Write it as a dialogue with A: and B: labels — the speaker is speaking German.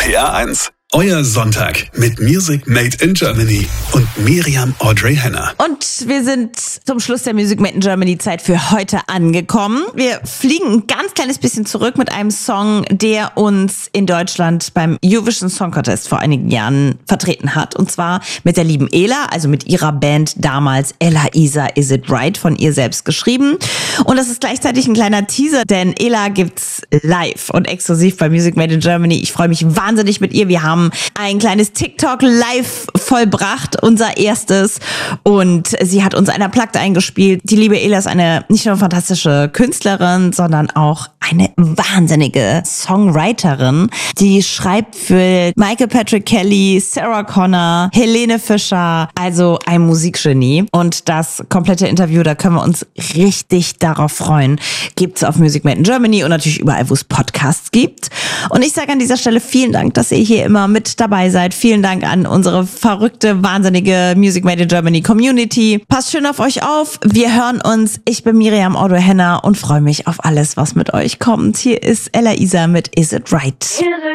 A: RPR1. Euer Sonntag mit Music Made in Germany und Miriam Audrey Henner.
B: Und wir sind zum Schluss der Music Made in Germany Zeit für heute angekommen. Wir fliegen ein ganz kleines bisschen zurück mit einem Song, der uns in Deutschland beim Eurovision Song Contest vor einigen Jahren vertreten hat. Und zwar mit der lieben Ela, also mit ihrer Band damals Ella Isa Is It Right, von ihr selbst geschrieben. Und das ist gleichzeitig ein kleiner Teaser, denn Ela gibt's live und exklusiv bei Music Made in Germany. Ich freue mich wahnsinnig mit ihr. Wir haben ein kleines TikTok live vollbracht, unser erstes. Und sie hat uns ein Unplugged eingespielt. Die liebe Ela ist nicht nur eine fantastische Künstlerin, sondern auch eine wahnsinnige Songwriterin. Die schreibt für Michael Patrick Kelly, Sarah Connor, Helene Fischer, also ein Musikgenie. Und das komplette Interview, da können wir uns richtig darauf freuen, gibt's auf Music Made in Germany und natürlich überall, wo es Podcasts gibt. Und ich sage an dieser Stelle vielen Dank, dass ihr hier immer mit dabei seid. Vielen Dank an unsere verrückte, wahnsinnige Music Made in Germany Community. Passt schön auf euch auf. Wir hören uns. Ich bin Miriam Audrey Henner und freue mich auf alles, was mit euch kommt. Hier ist Ella Isa mit Is It Right.